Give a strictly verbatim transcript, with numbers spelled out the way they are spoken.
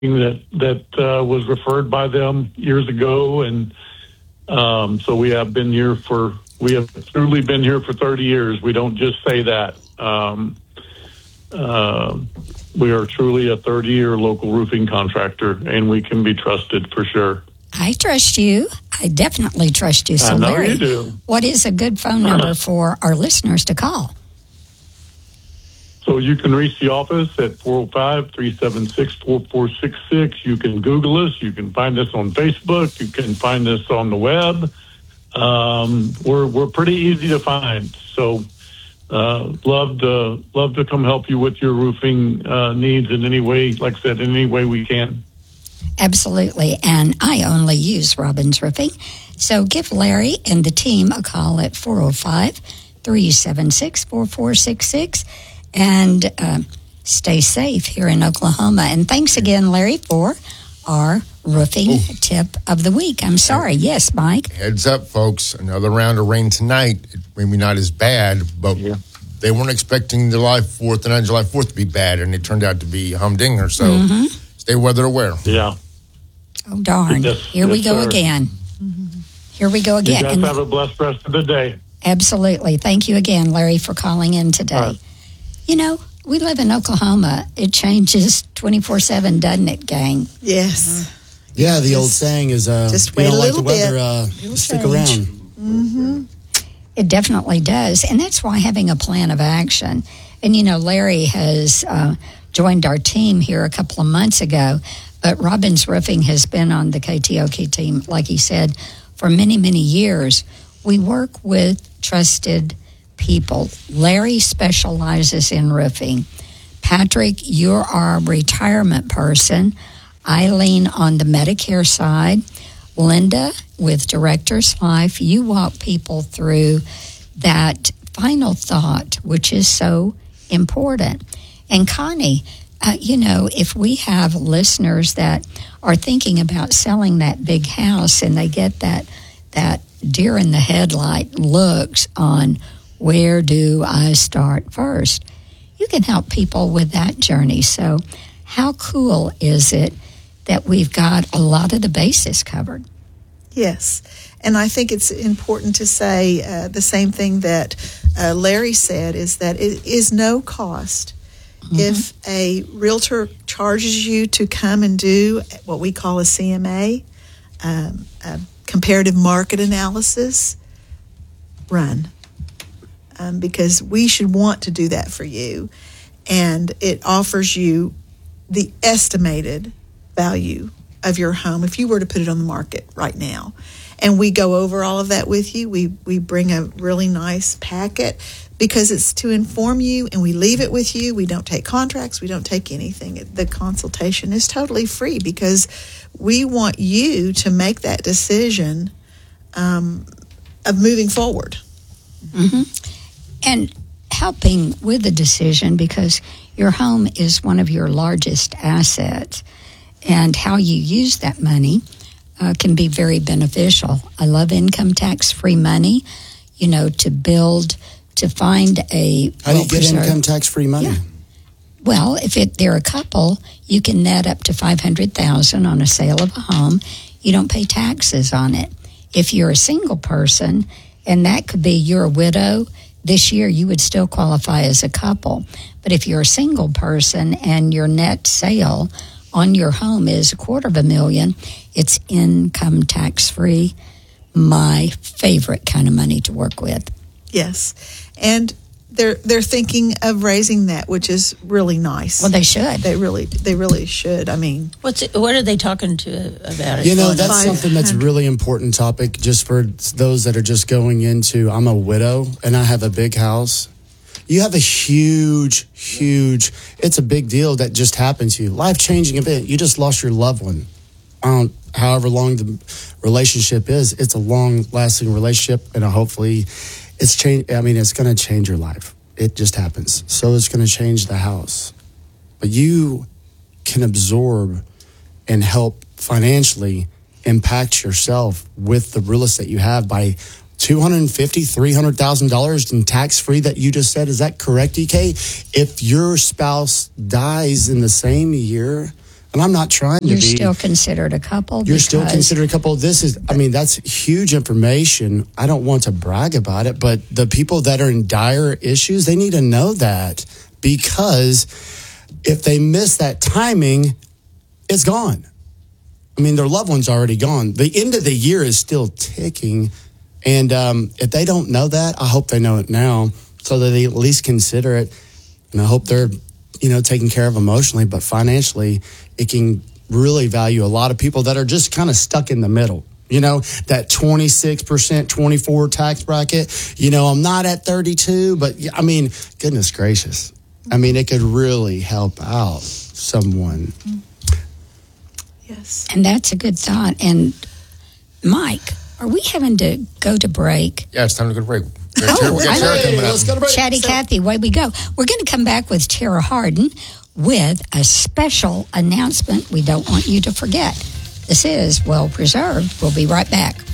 that that uh, was referred by them years ago, and um, so we have been here for we have truly been here for thirty years. We don't just say that. Um, uh, we are truly a thirty-year local roofing contractor, and we can be trusted for sure. I trust you. I definitely trust you. So, I know Larry, you do. What is a good phone number for our listeners to call? So you can reach the office at four oh five, three seven six, four four six six. You can Google us. You can find us on Facebook. You can find us on the web. Um, we're we're pretty easy to find. So uh, love to love to come help you with your roofing uh, needs in any way. Like I said, in any way we can. Absolutely. And I only use Robbins Roofing. So give Larry and the team a call at four oh five, three seven six, four four six six. And uh, stay safe here in Oklahoma. And thanks again, Larry, for our roofing Ooh. tip of the week. I'm sorry. Yes, Mike? Heads up, folks. Another round of rain tonight. Maybe not as bad, but yeah. they weren't expecting July fourth and on July fourth to be bad, and it turned out to be humdinger. So mm-hmm. stay weather aware. Yeah. Oh, darn. Yes, here yes, we go sir. again. Mm-hmm. Here we go again. You guys and have a blessed rest of the day. Absolutely. Thank you again, Larry, for calling in today. Right. You know, we live in Oklahoma. It changes twenty-four seven, doesn't it, gang? Yes. Mm-hmm. Yeah, the just, old saying is, uh, just we wait don't a like the little weather, bit. uh, stick change. around. Mm-hmm. It definitely does. And that's why having a plan of action. And, you know, Larry has uh, joined our team here a couple of months ago, but Robbins Roofing has been on the K T O K team, like he said, for many, many years. We work with trusted people. Larry specializes in roofing. Patrick, you're our retirement person. Eileen on the Medicare side. Linda with Director's Life. You walk people through that final thought, which is so important. And Connie, uh, you know, if we have listeners that are thinking about selling that big house and they get that that deer in the headlight looks on where do I start first? You can help people with that journey. So how cool is it that we've got a lot of the bases covered? Yes. And I think it's important to say uh, the same thing that uh, Larry said, is that it is no cost. Mm-hmm. If a realtor charges you to come and do what we call a C M A, um, a comparative market analysis, run. Um, because we should want to do that for you. And it offers you the estimated value of your home if you were to put it on the market right now. And we go over all of that with you. We we bring a really nice packet because it's to inform you, and we leave it with you. We don't take contracts. We don't take anything. The consultation is totally free because we want you to make that decision um, of moving forward. Mm-hmm. And helping with the decision, because your home is one of your largest assets, and how you use that money uh, can be very beneficial. I love income tax-free money, you know, to build, to find a... How do you get income tax-free money? Yeah. Well, if it, they're a couple, you can net up to five hundred thousand dollars on a sale of a home. You don't pay taxes on it. If you're a single person, and that could be you're a widow, this year you would still qualify as a couple. But if you're a single person and your net sale on your home is a quarter of a million, it's income tax-free. My favorite kind of money to work with. Yes. And they're they're thinking of raising that, which is really nice. Well, they should. They really they really should. I mean, what's it, what are they talking to about it? You know, that's something that's a really important topic just for those that are just going into, I'm a widow and I have a big house. You have a huge, huge, it's a big deal that just happened to you. Life-changing event. You just lost your loved one. Um, however long the relationship is, it's a long-lasting relationship, and hopefully it's change. I mean, it's going to change your life. It just happens. So it's going to change the house. But you can absorb and help financially impact yourself with the real estate you have by two hundred fifty thousand dollars, three hundred thousand dollars in tax-free that you just said. Is that correct, E K? If your spouse dies in the same year And I'm not trying to You're be. still considered a couple. You're still because- considered a couple. This is, I mean, that's huge information. I don't want to brag about it, but the people that are in dire issues, they need to know that, because if they miss that timing, it's gone. I mean, their loved one's already gone. The end of the year is still ticking. And um, if they don't know that, I hope they know it now so that they at least consider it. And I hope they're, you know, taken care of emotionally, but financially, it can really value a lot of people that are just kind of stuck in the middle. You know, that twenty-six percent, twenty-four tax bracket. You know, I'm not at thirty-two, but I mean, goodness gracious. I mean, it could really help out someone. Yes. And that's a good thought. And Mike, are we having to go to break? Yeah, it's time to go to break. Oh, We got Tara I- coming up. Let's go to break. Chatty So- Cathy, away we go. We're going to come back with Tara Harden with a special announcement we don't want you to forget. This is Well Preserved. We'll be right back.